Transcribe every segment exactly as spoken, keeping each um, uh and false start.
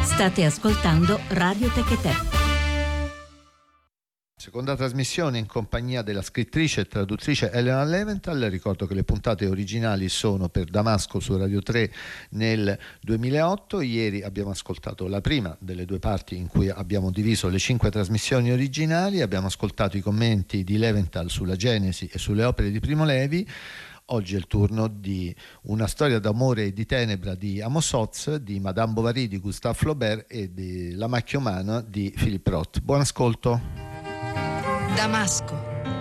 State ascoltando Radio Techetè. Seconda trasmissione in compagnia della scrittrice e traduttrice Elena Leventhal. Ricordo che le puntate originali sono per Damasco su Radio tre nel duemilaotto. Ieri abbiamo ascoltato la prima delle due parti in cui abbiamo diviso le cinque trasmissioni originali. Abbiamo ascoltato i commenti di Leventhal sulla Genesi e sulle opere di Primo Levi. Oggi è il turno di Una storia d'amore e di tenebra di Amos Oz, di Madame Bovary di Gustave Flaubert e di La macchia umana di Philippe Roth. Buon ascolto. Damasco.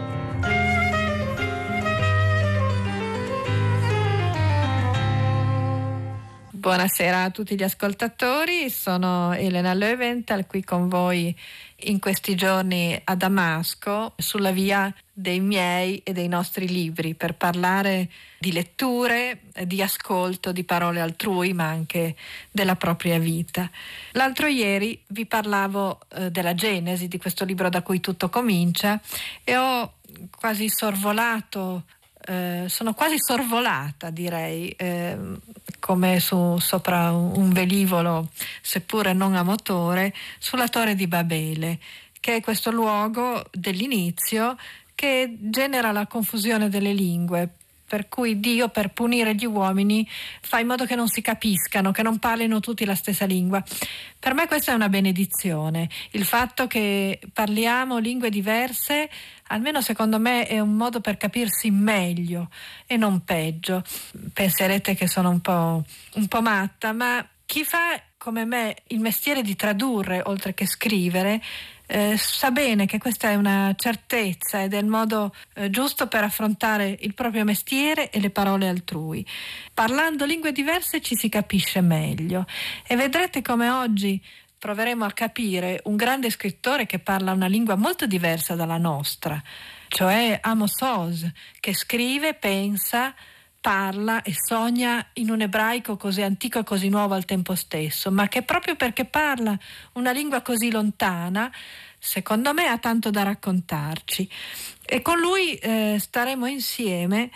Buonasera a tutti gli ascoltatori, sono Elena Leventhal qui con voi in questi giorni a Damasco sulla via dei miei e dei nostri libri per parlare di letture, di ascolto, di parole altrui ma anche della propria vita. L'altro ieri vi parlavo eh, della Genesi, di questo libro da cui tutto comincia, e ho quasi sorvolato Eh, sono quasi sorvolata, direi, eh, come su, sopra un, un velivolo, seppure non a motore, sulla Torre di Babele, che è questo luogo dell'inizio che genera la confusione delle lingue, per cui Dio, per punire gli uomini, fa in modo che non si capiscano, che non parlino tutti la stessa lingua. Per me questa è una benedizione. Il fatto che parliamo lingue diverse, almeno secondo me, è un modo per capirsi meglio e non peggio. Penserete che sono un po', un po' matta, ma chi fa come me il mestiere di tradurre oltre che scrivere Eh, sa bene che questa è una certezza ed è il modo eh, giusto per affrontare il proprio mestiere e le parole altrui. Parlando lingue diverse ci si capisce meglio e vedrete come oggi proveremo a capire un grande scrittore che parla una lingua molto diversa dalla nostra, cioè Amos Oz, che scrive, pensa, parla e sogna in un ebraico così antico e così nuovo al tempo stesso, ma che proprio perché parla una lingua così lontana, secondo me ha tanto da raccontarci. E con lui eh, staremo insieme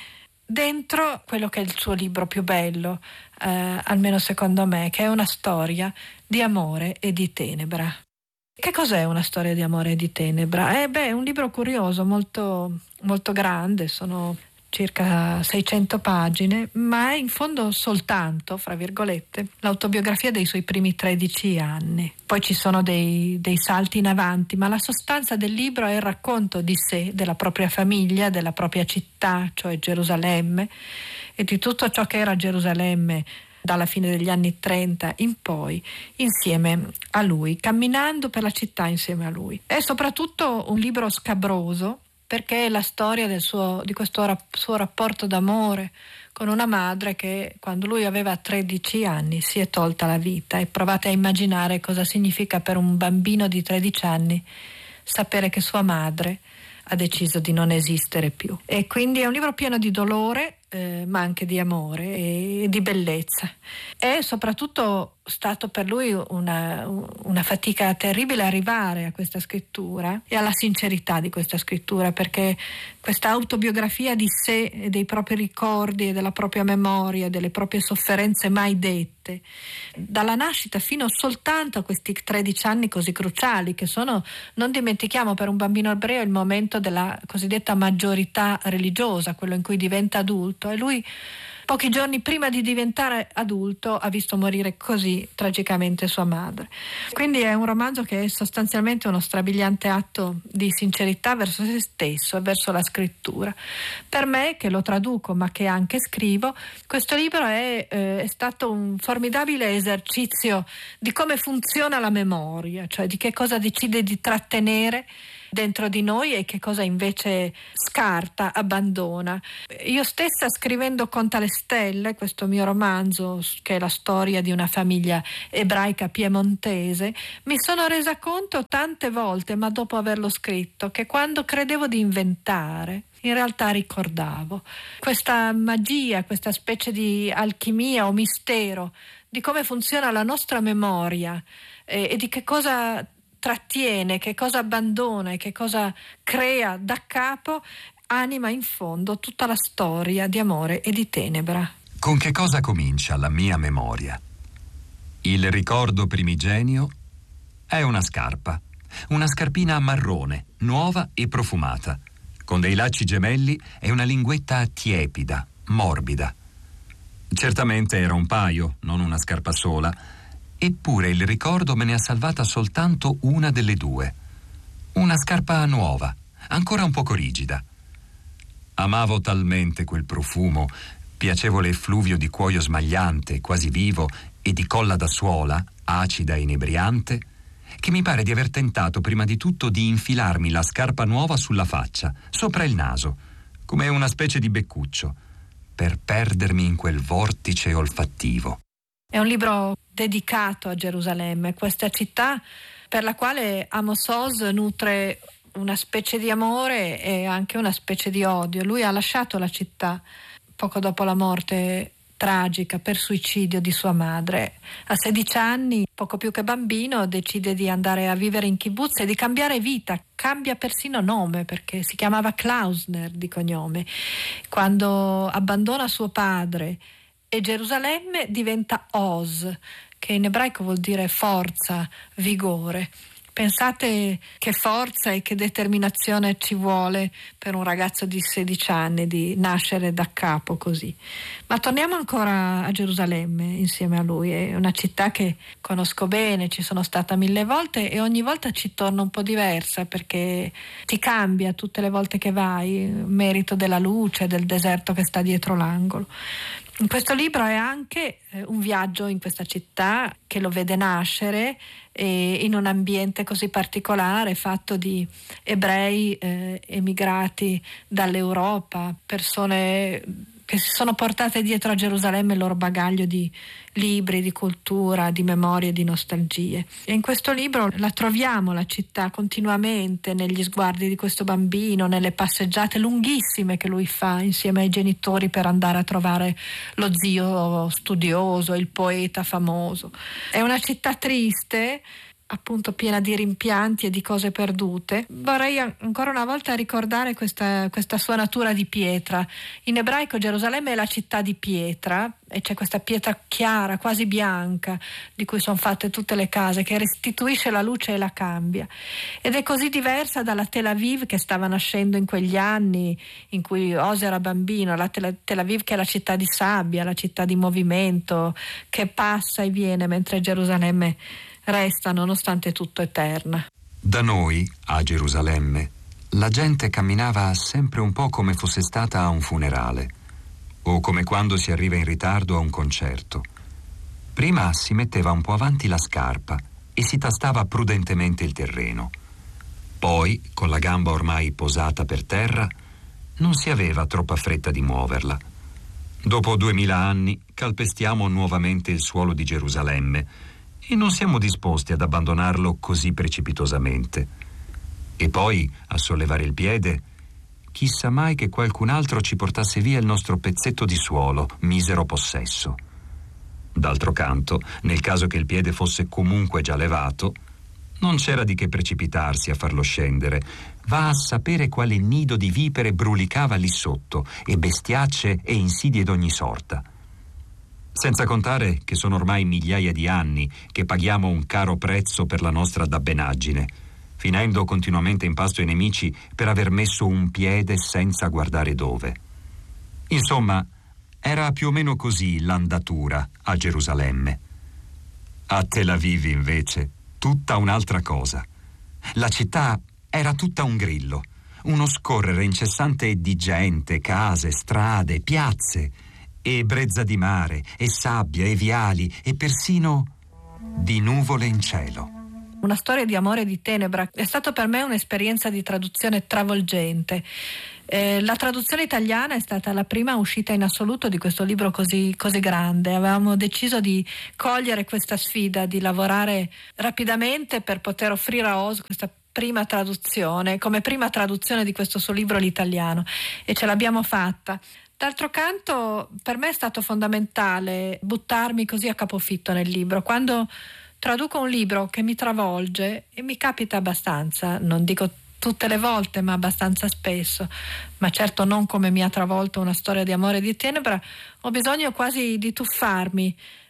dentro quello che è il suo libro più bello, eh, almeno secondo me, che è una storia di amore e di tenebra. Che cos'è una storia di amore e di tenebra? Eh beh, è un libro curioso, molto, molto grande, sono circa seicento pagine, ma è in fondo soltanto, fra virgolette, l'autobiografia dei suoi primi tredici anni. Poi ci sono dei, dei salti in avanti, ma la sostanza del libro è il racconto di sé, della propria famiglia, della propria città, cioè Gerusalemme, e di tutto ciò che era Gerusalemme dalla fine degli anni trenta in poi, insieme a lui, camminando per la città insieme a lui. È soprattutto un libro scabroso, perché è la storia del suo, di questo rap- suo rapporto d'amore con una madre che quando lui aveva tredici anni si è tolta la vita. E provate a immaginare cosa significa per un bambino di tredici anni sapere che sua madre ha deciso di non esistere più. E quindi è un libro pieno di dolore, eh, ma anche di amore e, e di bellezza. È soprattutto stato per lui una, una fatica terribile arrivare a questa scrittura e alla sincerità di questa scrittura, perché questa autobiografia di sé e dei propri ricordi e della propria memoria, delle proprie sofferenze mai dette, dalla nascita fino soltanto a questi tredici anni così cruciali, che sono, non dimentichiamo, per un bambino ebreo il momento della cosiddetta maggiorità religiosa, quello in cui diventa adulto, e lui pochi giorni prima di diventare adulto ha visto morire così tragicamente sua madre. Quindi è un romanzo che è sostanzialmente uno strabiliante atto di sincerità verso se stesso e verso la scrittura. Per me, che lo traduco ma che anche scrivo, questo libro è, eh, è stato un formidabile esercizio di come funziona la memoria, cioè di che cosa decide di trattenere dentro di noi e che cosa invece scarta, abbandona. Io stessa, scrivendo Conta le stelle, questo mio romanzo che è la storia di una famiglia ebraica piemontese, mi sono resa conto tante volte, ma dopo averlo scritto, che quando credevo di inventare in realtà ricordavo questa magia, questa specie di alchimia o mistero di come funziona la nostra memoria e, e di che cosa trattiene, che cosa abbandona e che cosa crea da capo, anima in fondo tutta la storia di amore e di tenebra. Con che cosa comincia la mia memoria? Il ricordo primigenio è una scarpa, una scarpina marrone, nuova e profumata, con dei lacci gemelli e una linguetta tiepida, morbida. Certamente era un paio, non una scarpa sola, eppure il ricordo me ne ha salvata soltanto una delle due. Una scarpa nuova, ancora un poco rigida. Amavo talmente quel profumo, piacevole effluvio di cuoio smagliante, quasi vivo, e di colla da suola, acida e inebriante, che mi pare di aver tentato prima di tutto di infilarmi la scarpa nuova sulla faccia, sopra il naso, come una specie di beccuccio, per perdermi in quel vortice olfattivo. È un libro dedicato a Gerusalemme, questa città per la quale Amos Oz nutre una specie di amore e anche una specie di odio. Lui ha lasciato la città poco dopo la morte tragica per suicidio di sua madre. A sedici anni, poco più che bambino, decide di andare a vivere in kibbutz e di cambiare vita. Cambia persino nome perché si chiamava Klausner di cognome. Quando abbandona suo padre e Gerusalemme diventa Oz, che in ebraico vuol dire forza, vigore. Pensate che forza e che determinazione ci vuole per un ragazzo di sedici anni di nascere da capo così. Ma torniamo ancora a Gerusalemme insieme a lui. È una città che conosco bene, ci sono stata mille volte e ogni volta ci torno un po' diversa perché ti cambia tutte le volte che vai, merito della luce, del deserto che sta dietro l'angolo. In questo libro è anche eh, un viaggio in questa città che lo vede nascere eh, in un ambiente così particolare, fatto di ebrei eh, emigrati dall'Europa, persone che si sono portate dietro a Gerusalemme il loro bagaglio di libri, di cultura, di memorie, di nostalgie. E in questo libro la troviamo la città continuamente negli sguardi di questo bambino, nelle passeggiate lunghissime che lui fa insieme ai genitori per andare a trovare lo zio studioso, il poeta famoso. È una città triste, appunto piena di rimpianti e di cose perdute. Vorrei ancora una volta ricordare questa, questa sua natura di pietra. In ebraico Gerusalemme è la città di pietra e c'è questa pietra chiara, quasi bianca, di cui sono fatte tutte le case, che restituisce la luce e la cambia. Ed è così diversa dalla Tel Aviv che stava nascendo in quegli anni in cui Oz era bambino, la Tel, Tel Aviv che è la città di sabbia, la città di movimento, che passa e viene, mentre Gerusalemme resta nonostante tutto eterna. Da noi, a Gerusalemme, la gente camminava sempre un po' come fosse stata a un funerale o come quando si arriva in ritardo a un concerto. Prima si metteva un po' avanti la scarpa e si tastava prudentemente il terreno. Poi, con la gamba ormai posata per terra, non si aveva troppa fretta di muoverla. Dopo duemila anni calpestiamo nuovamente il suolo di Gerusalemme e non siamo disposti ad abbandonarlo così precipitosamente. E poi, a sollevare il piede, chissà mai che qualcun altro ci portasse via il nostro pezzetto di suolo, misero possesso. D'altro canto, nel caso che il piede fosse comunque già levato, non c'era di che precipitarsi a farlo scendere. Va a sapere quale nido di vipere brulicava lì sotto, e bestiacce e insidie d'ogni sorta. Senza contare che sono ormai migliaia di anni che paghiamo un caro prezzo per la nostra dabbenaggine, finendo continuamente in pasto ai nemici per aver messo un piede senza guardare dove. Insomma, era più o meno così l'andatura a Gerusalemme. A Tel Aviv, invece, tutta un'altra cosa. La città era tutta un grillo, uno scorrere incessante di gente, case, strade, piazze, e brezza di mare, e sabbia, e viali, e persino di nuvole in cielo. Una storia di amore e di tenebra. È stata per me un'esperienza di traduzione travolgente. Eh, la traduzione italiana è stata la prima uscita in assoluto di questo libro così, così grande. Avevamo deciso di cogliere questa sfida, di lavorare rapidamente per poter offrire a Oz questa prima traduzione, come prima traduzione di questo suo libro l'italiano, e ce l'abbiamo fatta. D'altro canto, per me è stato fondamentale buttarmi così a capofitto nel libro. Quando traduco un libro che mi travolge, e mi capita abbastanza, non dico tutte le volte, ma abbastanza spesso, ma certo non come mi ha travolto una storia di amore e di tenebra, ho bisogno quasi di tuffarmi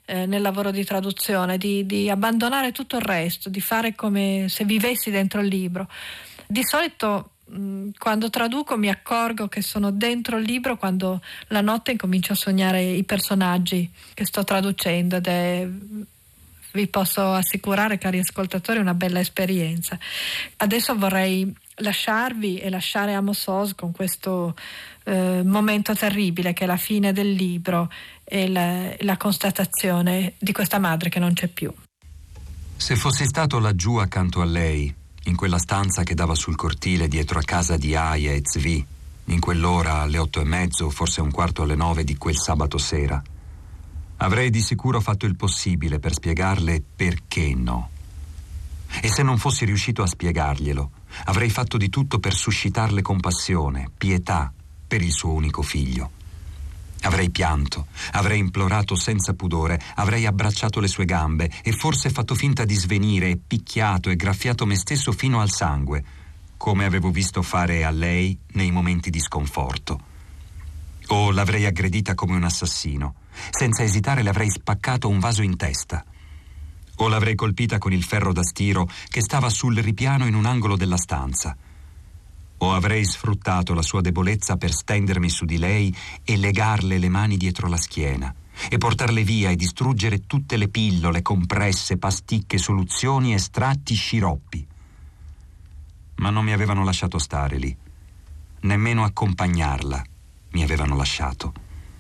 eh, nel lavoro di traduzione, di, di abbandonare tutto il resto, di fare come se vivessi dentro il libro. Di solito mh, quando traduco mi accorgo che sono dentro il libro quando la notte incomincio a sognare i personaggi che sto traducendo, ed è, vi posso assicurare, cari ascoltatori, una bella esperienza. Adesso vorrei lasciarvi e lasciare Amos Oz con questo eh, momento terribile che è la fine del libro e la, la constatazione di questa madre che non c'è più. Se fossi stato laggiù accanto a lei, in quella stanza che dava sul cortile dietro a casa di Aya e Zvi, in quell'ora alle otto e mezzo, forse un quarto alle nove di quel sabato sera, avrei di sicuro fatto il possibile per spiegarle perché no. E se non fossi riuscito a spiegarglielo, avrei fatto di tutto per suscitarle compassione, pietà per il suo unico figlio. Avrei pianto, avrei implorato senza pudore, avrei abbracciato le sue gambe e forse fatto finta di svenire e picchiato e graffiato me stesso fino al sangue, come avevo visto fare a lei nei momenti di sconforto. O l'avrei aggredita come un assassino. Senza esitare le avrei spaccato un vaso in testa. O l'avrei colpita con il ferro da stiro che stava sul ripiano in un angolo della stanza. O avrei sfruttato la sua debolezza per stendermi su di lei e legarle le mani dietro la schiena e portarle via e distruggere tutte le pillole, compresse, pasticche, soluzioni, estratti, sciroppi. Ma non mi avevano lasciato stare lì. Nemmeno accompagnarla mi avevano lasciato.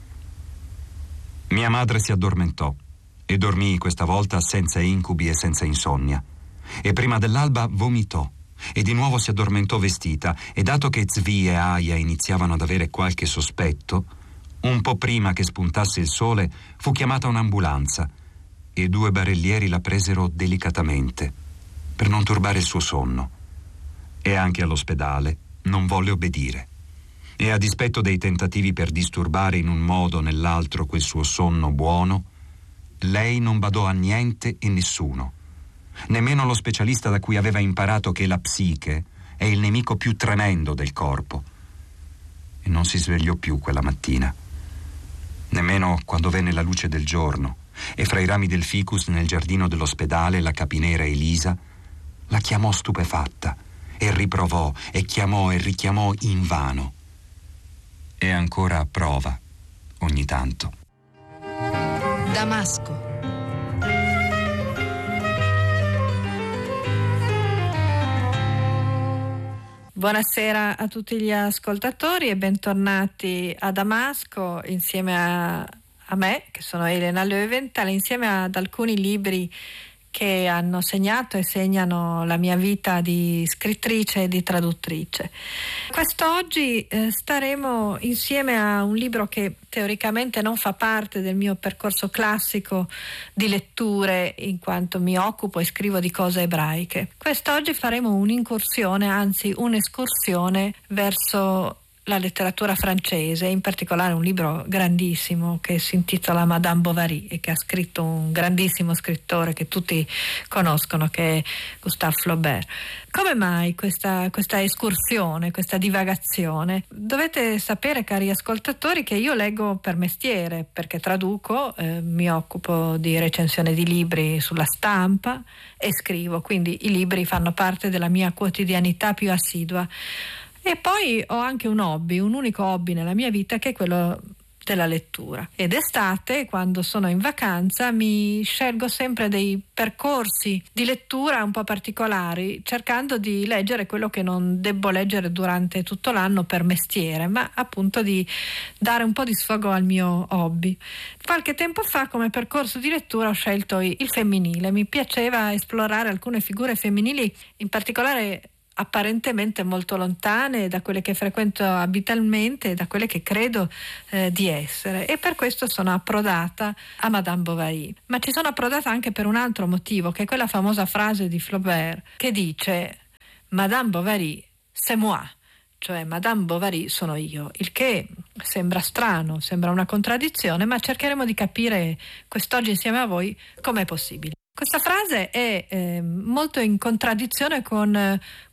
Mia madre si addormentò e dormii questa volta senza incubi e senza insonnia. E prima dell'alba vomitò e di nuovo si addormentò vestita, e dato che Zvi e Aya iniziavano ad avere qualche sospetto, un po' prima che spuntasse il sole fu chiamata un'ambulanza e due barellieri la presero delicatamente per non turbare il suo sonno. E anche all'ospedale non volle obbedire. E a dispetto dei tentativi per disturbare in un modo o nell'altro quel suo sonno buono, lei non badò a niente e nessuno, nemmeno lo specialista da cui aveva imparato che la psiche è il nemico più tremendo del corpo. E non si svegliò più quella mattina, nemmeno quando venne la luce del giorno e fra i rami del ficus nel giardino dell'ospedale la capinera Elisa la chiamò stupefatta e riprovò e chiamò e richiamò invano. E ancora prova ogni tanto. Damasco. Buonasera a tutti gli ascoltatori e bentornati a Damasco insieme a, a me, che sono Elena Löwenthal, insieme ad alcuni libri che hanno segnato e segnano la mia vita di scrittrice e di traduttrice. Quest'oggi eh, staremo insieme a un libro che teoricamente non fa parte del mio percorso classico di letture, in quanto mi occupo e scrivo di cose ebraiche. Quest'oggi faremo un'incursione, anzi un'escursione verso la letteratura francese, in particolare un libro grandissimo che si intitola Madame Bovary e che ha scritto un grandissimo scrittore che tutti conoscono, che è Gustave Flaubert. Come mai questa, questa escursione, questa divagazione? Dovete sapere, cari ascoltatori, che io leggo per mestiere, perché traduco, eh, mi occupo di recensione di libri sulla stampa e scrivo, quindi i libri fanno parte della mia quotidianità più assidua. E poi ho anche un hobby, un unico hobby nella mia vita, che è quello della lettura. Ed estate, quando sono in vacanza, mi scelgo sempre dei percorsi di lettura un po' particolari, cercando di leggere quello che non debbo leggere durante tutto l'anno per mestiere, ma appunto di dare un po' di sfogo al mio hobby. Qualche tempo fa, come percorso di lettura, ho scelto il femminile. Mi piaceva esplorare alcune figure femminili, in particolare apparentemente molto lontane da quelle che frequento abitualmente e da quelle che credo eh, di essere, e per questo sono approdata a Madame Bovary. Ma ci sono approdata anche per un altro motivo, che è quella famosa frase di Flaubert che dice Madame Bovary c'est moi, cioè Madame Bovary sono io, il che sembra strano, sembra una contraddizione, ma cercheremo di capire quest'oggi insieme a voi com'è possibile. Questa frase è eh, molto in contraddizione con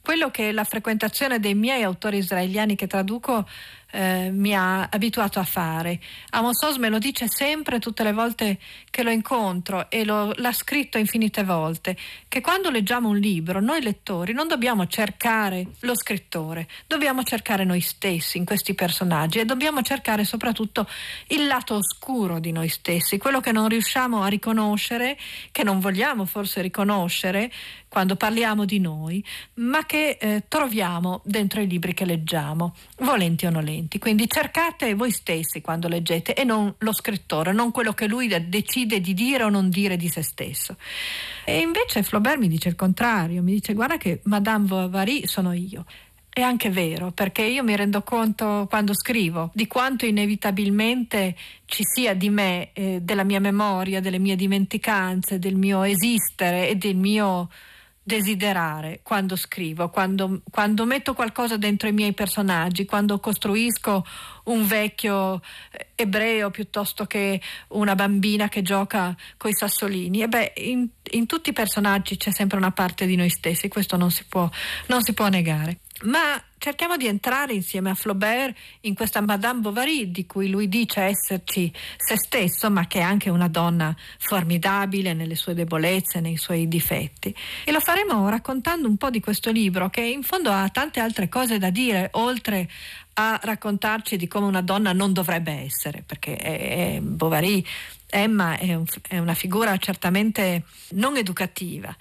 quello che la frequentazione dei miei autori israeliani che traduco eh, mi ha abituato a fare. Amos Oz me lo dice sempre, tutte le volte che lo incontro, e lo, l'ha scritto infinite volte, che quando leggiamo un libro noi lettori non dobbiamo cercare lo scrittore, dobbiamo cercare noi stessi in questi personaggi, e dobbiamo cercare soprattutto il lato oscuro di noi stessi, quello che non riusciamo a riconoscere, che non vogliamo forse riconoscere quando parliamo di noi, ma che eh, troviamo dentro i libri che leggiamo, volenti o nolenti. Quindi cercate voi stessi quando leggete, e non lo scrittore, non quello che lui decide di dire o non dire di se stesso. E invece Flaubert mi dice il contrario, mi dice: guarda che Madame Bovary sono io. È anche vero, perché io mi rendo conto quando scrivo di quanto inevitabilmente ci sia di me, eh, della mia memoria, delle mie dimenticanze, del mio esistere e del mio desiderare quando scrivo, quando, quando metto qualcosa dentro i miei personaggi, quando costruisco un vecchio ebreo piuttosto che una bambina che gioca coi sassolini. E beh, in, in tutti i personaggi c'è sempre una parte di noi stessi, questo non si può, non si può negare. Ma cerchiamo di entrare insieme a Flaubert in questa Madame Bovary, di cui lui dice esserci se stesso, ma che è anche una donna formidabile nelle sue debolezze, nei suoi difetti. E lo faremo raccontando un po' di questo libro, che in fondo ha tante altre cose da dire, oltre a raccontarci di come una donna non dovrebbe essere, perché è, è Bovary, Emma è, un, è una figura certamente non educativa.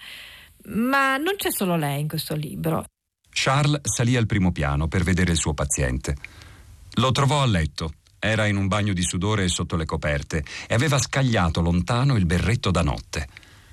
Ma non c'è solo lei in questo libro. Charles salì al primo piano per vedere il suo paziente. Lo trovò a letto, era in un bagno di sudore sotto le coperte e aveva scagliato lontano il berretto da notte.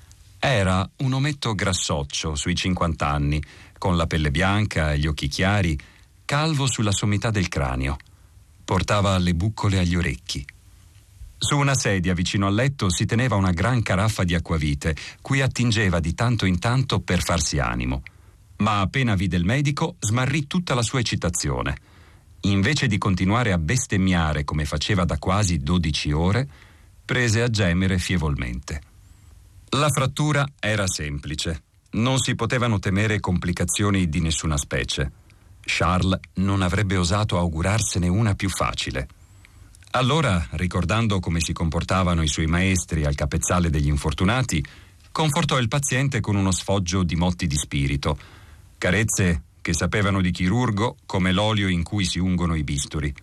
Era un ometto grassoccio sui cinquanta anni, con la pelle bianca e gli occhi chiari, calvo sulla sommità del cranio. Portava le buccole agli orecchi. Su una sedia vicino al letto si teneva una gran caraffa di acquavite, cui attingeva di tanto in tanto per farsi animo. Ma appena vide il medico smarrì tutta la sua eccitazione. Invece di continuare a bestemmiare come faceva da quasi dodici ore, prese a gemere fievolmente. La frattura era semplice. Non si potevano temere complicazioni di nessuna specie. Charles non avrebbe osato augurarsene una più facile. Allora, ricordando come si comportavano i suoi maestri al capezzale degli infortunati, confortò il paziente con uno sfoggio di motti di spirito, carezze che sapevano di chirurgo come l'olio in cui si ungono i bisturi.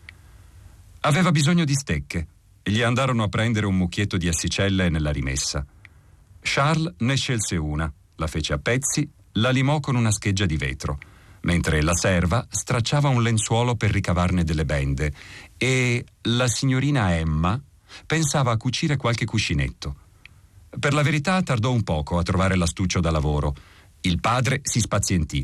Aveva bisogno di stecche e gli andarono a prendere un mucchietto di assicelle nella rimessa. Charles ne scelse una, la fece a pezzi, la limò con una scheggia di vetro, mentre la serva stracciava un lenzuolo per ricavarne delle bende, e la signorina Emma pensava a cucire qualche cuscinetto. Per la verità tardò un poco a trovare l'astuccio da lavoro. Il padre si spazientì.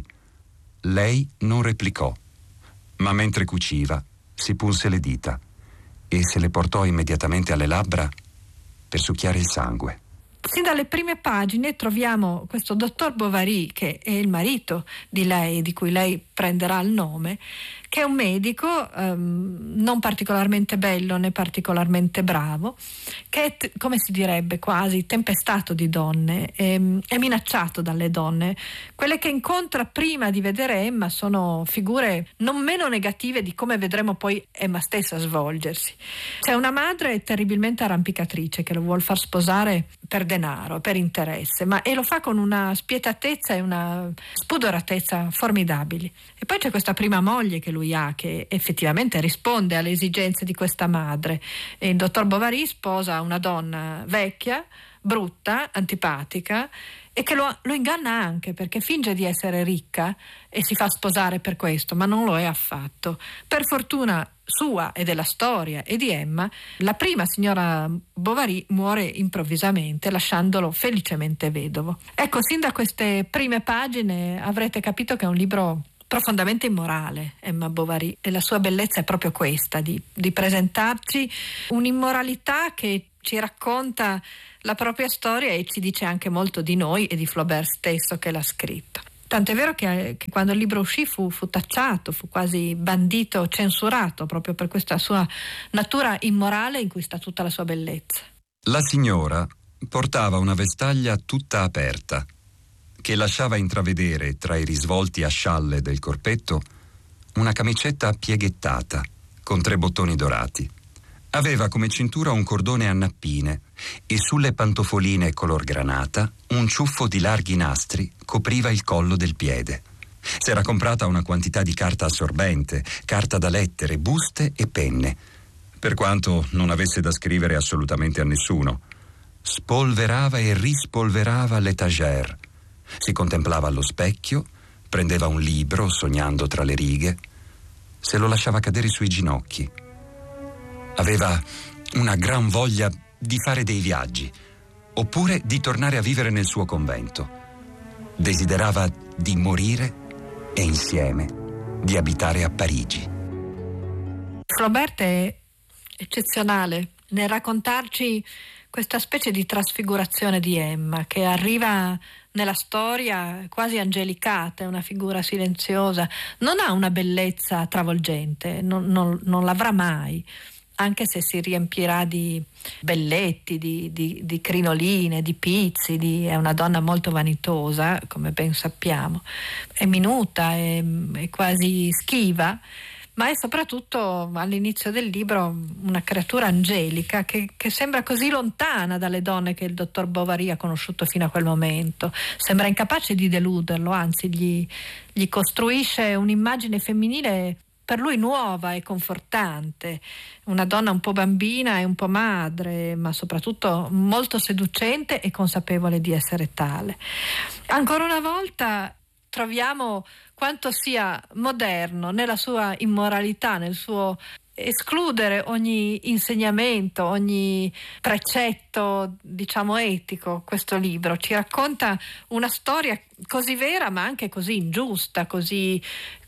Lei non replicò, ma mentre cuciva si punse le dita e se le portò immediatamente alle labbra per succhiare il sangue. Sin dalle prime pagine troviamo questo dottor Bovary, che è il marito di lei, di cui lei prenderà il nome, che è un medico um, non particolarmente bello né particolarmente bravo, che è, t- come si direbbe, quasi tempestato di donne, è, è minacciato dalle donne. Quelle che incontra prima di vedere Emma sono figure non meno negative di come vedremo poi Emma stessa svolgersi. C'è una madre terribilmente arrampicatrice che lo vuol far sposare per denaro, per interesse, ma e lo fa con una spietatezza e una spudoratezza formidabili. E poi c'è questa prima moglie che lui ha, che effettivamente risponde alle esigenze di questa madre, e il dottor Bovary sposa una donna vecchia, brutta, antipatica, e che lo, lo inganna anche, perché finge di essere ricca e si fa sposare per questo, ma non lo è affatto. Per fortuna sua e della storia e di Emma, la prima signora Bovary muore improvvisamente, lasciandolo felicemente vedovo. Ecco, sin da queste prime pagine avrete capito che è un libro profondamente immorale, Emma Bovary, e la sua bellezza è proprio questa, di, di presentarci un'immoralità che ci racconta la propria storia e ci dice anche molto di noi e di Flaubert stesso che l'ha scritto. Tant'è vero che, che quando il libro uscì fu, fu tacciato, fu quasi bandito, censurato, proprio per questa sua natura immorale in cui sta tutta la sua bellezza. La signora portava una vestaglia tutta aperta, che lasciava intravedere tra i risvolti a scialle del corpetto una camicetta pieghettata con tre bottoni dorati. Aveva come cintura un cordone a nappine e sulle pantofoline color granata un ciuffo di larghi nastri copriva il collo del piede. S'era comprata una quantità di carta assorbente, carta da lettere, buste e penne, per quanto non avesse da scrivere assolutamente a nessuno. Spolverava e rispolverava l'étagère. Si contemplava allo specchio, prendeva un libro sognando tra le righe, se lo lasciava cadere sui ginocchi. Aveva una gran voglia di fare dei viaggi, oppure di tornare a vivere nel suo convento. Desiderava di morire e insieme di abitare a Parigi. Flaubert è eccezionale nel raccontarci questa specie di trasfigurazione di Emma che arriva nella storia quasi angelicata, è una figura silenziosa, non ha una bellezza travolgente, non, non, non l'avrà mai, anche se si riempirà di belletti, di, di, di crinoline, di pizzi, di, è una donna molto vanitosa, come ben sappiamo, è minuta, è, è quasi schiva, ma è soprattutto all'inizio del libro una creatura angelica che, che sembra così lontana dalle donne che il dottor Bovary ha conosciuto fino a quel momento, sembra incapace di deluderlo, anzi gli, gli costruisce un'immagine femminile per lui nuova e confortante, una donna un po' bambina e un po' madre, ma soprattutto molto seducente e consapevole di essere tale. Ancora una volta troviamo quanto sia moderno nella sua immoralità, nel suo escludere ogni insegnamento, ogni precetto, diciamo, etico. Questo libro ci racconta una storia così vera ma anche così ingiusta, così,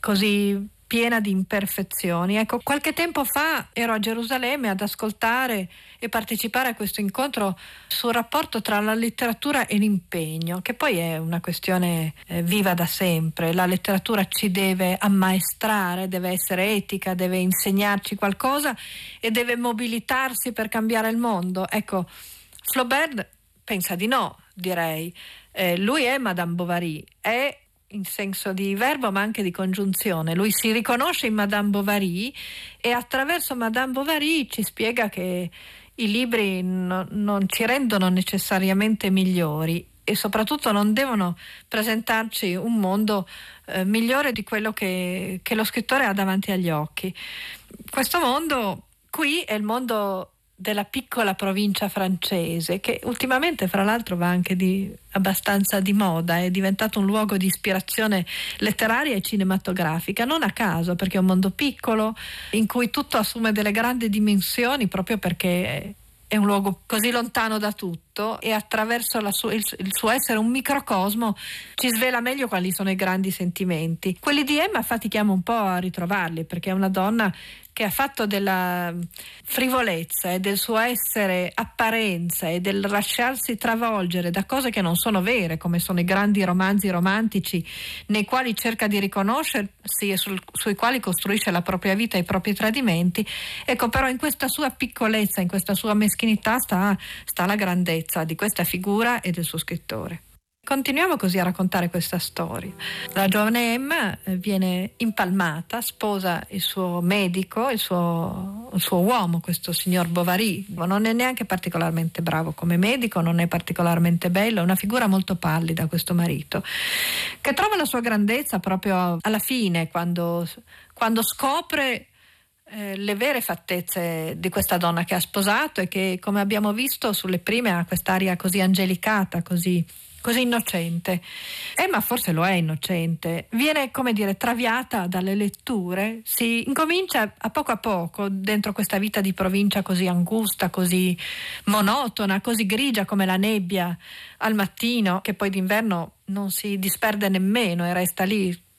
così piena di imperfezioni. Ecco, qualche tempo fa ero a Gerusalemme ad ascoltare e partecipare a questo incontro sul rapporto tra la letteratura e l'impegno, che poi è una questione eh, viva da sempre. La letteratura ci deve ammaestrare, deve essere etica, deve insegnarci qualcosa e deve mobilitarsi per cambiare il mondo. Ecco, Flaubert pensa di no, direi. Eh, lui è Madame Bovary, è in senso di verbo ma anche di congiunzione. Lui si riconosce in Madame Bovary e attraverso Madame Bovary ci spiega che i libri no, non ci rendono necessariamente migliori e soprattutto non devono presentarci un mondo eh, migliore di quello che, che lo scrittore ha davanti agli occhi. Questo mondo qui è il mondo della piccola provincia francese, che ultimamente fra l'altro va anche di abbastanza di moda, è diventato un luogo di ispirazione letteraria e cinematografica, non a caso, perché è un mondo piccolo in cui tutto assume delle grandi dimensioni proprio perché è un luogo così lontano da tutto e attraverso la su- il, il suo essere un microcosmo ci svela meglio quali sono i grandi sentimenti. Quelli di Emma fatichiamo un po' a ritrovarli, perché è una donna che ha fatto della frivolezza e del suo essere apparenza e del lasciarsi travolgere da cose che non sono vere, come sono i grandi romanzi romantici nei quali cerca di riconoscersi e sul, sui quali costruisce la propria vita e i propri tradimenti. Ecco, però in questa sua piccolezza, in questa sua meschinità sta, sta la grandezza di questa figura e del suo scrittore. Continuiamo così a raccontare questa storia. La giovane Emma viene impalmata, sposa il suo medico, il suo, il suo uomo, questo signor Bovary. Non è neanche particolarmente bravo come medico, non è particolarmente bello, è una figura molto pallida questo marito, che trova la sua grandezza proprio alla fine, quando, quando scopre eh, le vere fattezze di questa donna che ha sposato e che, come abbiamo visto sulle prime, ha quest'aria così angelicata, così così innocente. Emma forse lo è innocente, viene, come dire, traviata dalle letture, si incomincia a poco a poco dentro questa vita di provincia così angusta, così monotona, così grigia come la nebbia al mattino, che poi d'inverno non si disperde nemmeno e resta lì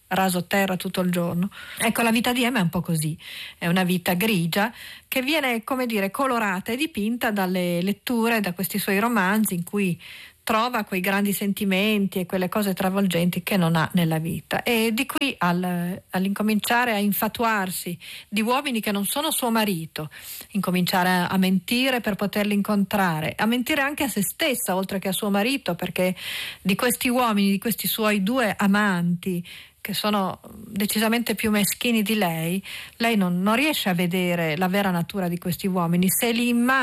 raso terra tutto il giorno. Ecco, la vita di Emma è un po' così, è una vita grigia che viene, come dire, colorata e dipinta dalle letture, da questi suoi romanzi in cui trova quei grandi sentimenti e quelle cose travolgenti che non ha nella vita, e di qui al, all'incominciare a infatuarsi di uomini che non sono suo marito, incominciare a, a mentire per poterli incontrare, a mentire anche a se stessa oltre che a suo marito, perché di questi uomini, di questi suoi due amanti che sono decisamente più meschini di lei, lei non, non riesce a vedere la vera natura di questi uomini, se li immagina